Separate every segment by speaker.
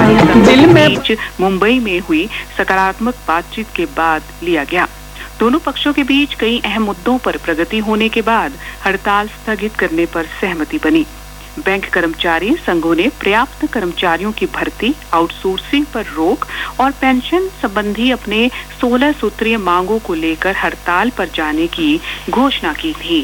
Speaker 1: दिल में मुंबई में हुई सकारात्मक बातचीत के बाद लिया गया। दोनों पक्षों के बीच कई अहम मुद्दों पर प्रगति होने के बाद हड़ताल स्थगित करने पर सहमति बनी। बैंक कर्मचारी संघों ने पर्याप्त कर्मचारियों की भर्ती, आउटसोर्सिंग पर रोक और पेंशन संबंधी अपने 16 सूत्रीय मांगों को लेकर हड़ताल पर जाने की घोषणा की थी।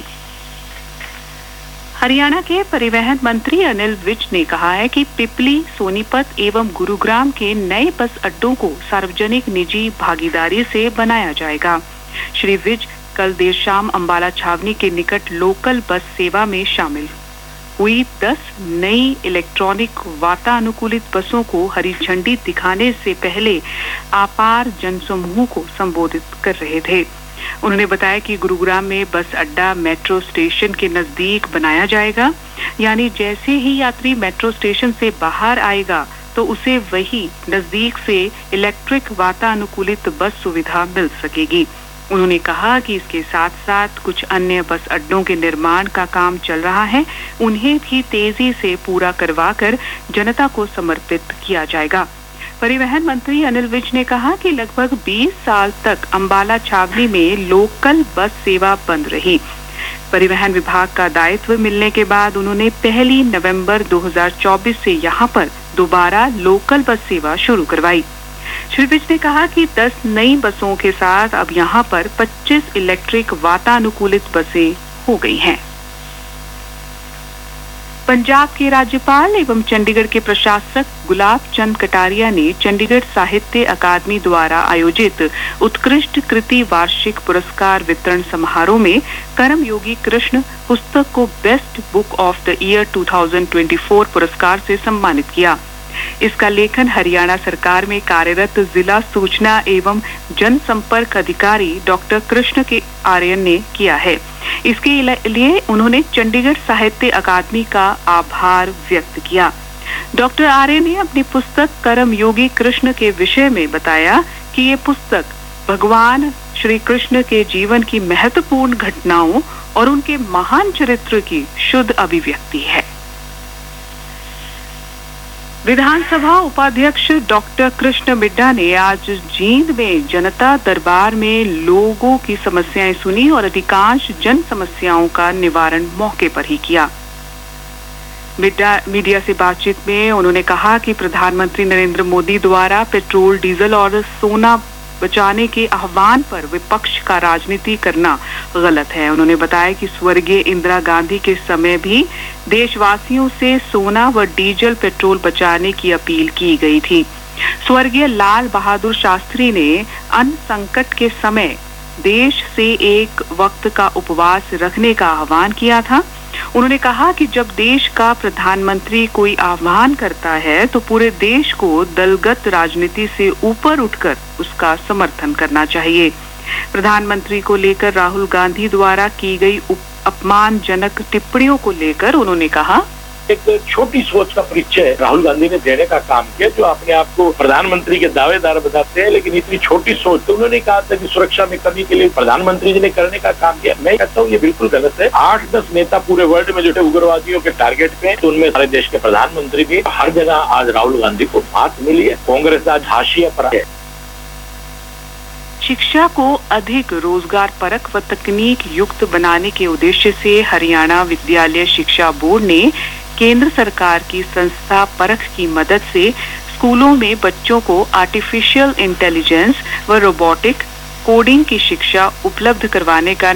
Speaker 1: हरियाणा के परिवहन मंत्री अनिल विज ने कहा है कि पिपली, सोनीपत एवं गुरुग्राम के नए बस अड्डों को सार्वजनिक निजी भागीदारी से बनाया जाएगा। श्री विज कल देर शाम अंबाला छावनी के निकट लोकल बस सेवा में शामिल हुई 10 नई इलेक्ट्रॉनिक वातानुकूलित बसों को हरी झंडी दिखाने से पहले अपार जनसमूह को संबोधित कर रहे थे। उन्होंने बताया कि गुरुग्राम में बस अड्डा मेट्रो स्टेशन के नजदीक बनाया जाएगा, यानी जैसे ही यात्री मेट्रो स्टेशन से बाहर आएगा तो उसे वही नजदीक से इलेक्ट्रिक वातानुकूलित बस सुविधा मिल सकेगी। उन्होंने कहा कि इसके साथ साथ कुछ अन्य बस अड्डों के निर्माण का काम चल रहा है, उन्हें भी तेजी से पूरा करवाकर जनता को समर्पित किया जाएगा। परिवहन मंत्री अनिल विज ने कहा कि लगभग 20 साल तक अंबाला छावनी में लोकल बस सेवा बंद रही। परिवहन विभाग का दायित्व मिलने के बाद उन्होंने 1 नवंबर 2024 से यहां पर दोबारा लोकल बस सेवा शुरू करवाई। श्री विज ने कहा कि 10 नई बसों के साथ अब यहां पर 25 इलेक्ट्रिक वातानुकूलित बसें हो गई हैं। पंजाब के राज्यपाल एवं चंडीगढ़ के प्रशासक गुलाब चंद कटारिया ने चंडीगढ़ साहित्य अकादमी द्वारा आयोजित उत्कृष्ट कृति वार्षिक पुरस्कार वितरण समारोह में कर्मयोगी कृष्ण पुस्तक को best book of the year 2024 पुरस्कार से सम्मानित किया। इसका लेखन हरियाणा सरकार में कार्यरत जिला सूचना एवं जनसंपर्क अधिकारी डॉक्टर कृष्ण के आर्यन ने किया है। इसके लिए उन्होंने चंडीगढ़ साहित्य अकादमी का आभार व्यक्त किया। डॉक्टर आर्य ने अपनी पुस्तक कर्मयोगी कृष्ण के विषय में बताया कि ये पुस्तक भगवान श्री कृष्ण के जीवन की महत्वपूर्ण घटनाओं और उनके महान चरित्र की शुद्ध अभिव्यक्ति है। विधानसभा उपाध्यक्ष डॉक्टर कृष्ण मिड्ढा ने आज जींद में जनता दरबार में लोगों की समस्याएं सुनी और अधिकांश जन समस्याओं का निवारण मौके पर ही किया। मीडिया से बातचीत में उन्होंने कहा कि प्रधानमंत्री नरेंद्र मोदी द्वारा पेट्रोल, डीजल और सोना बचाने के आह्वान पर विपक्ष का राजनीति करना गलत है। उन्होंने बताया कि स्वर्गीय इंदिरा गांधी के समय भी देशवासियों से सोना व डीजल पेट्रोल बचाने की अपील की गई थी। स्वर्गीय लाल बहादुर शास्त्री ने अन्न संकट के समय देश से एक वक्त का उपवास रखने का आह्वान किया था। उन्होंने कहा कि जब देश का प्रधानमंत्री कोई आह्वान करता है तो पूरे देश को दलगत राजनीति से ऊपर उठकर उसका समर्थन करना चाहिए। प्रधानमंत्री को लेकर राहुल गांधी द्वारा की गई अपमानजनक टिप्पणियों को लेकर उन्होंने कहा,
Speaker 2: एक छोटी सोच का परिचय राहुल गांधी ने देने का काम किया, जो अपने आप को प्रधानमंत्री के दावेदार बताते हैं, लेकिन इतनी छोटी सोच। तो उन्होंने कहा था कि सुरक्षा में कमी के लिए प्रधानमंत्री जी ने करने का काम किया। मैं कहता हूँ ये बिल्कुल गलत है। 8-10 नेता पूरे वर्ल्ड में जो थे उग्रवादियों के टारगेट पे, तो उनमें सारे देश के प्रधानमंत्री भी। हर जगह आज राहुल गांधी को बात मिली है। कांग्रेस आज हाशिया पर है।
Speaker 1: शिक्षा को अधिक रोजगार परक व तकनीक युक्त बनाने के उद्देश्य से हरियाणा विद्यालय शिक्षा बोर्ड ने केंद्र सरकार की संस्था परख की मदद से स्कूलों में बच्चों को आर्टिफिशियल इंटेलिजेंस व रोबोटिक कोडिंग की शिक्षा उपलब्ध करवाने का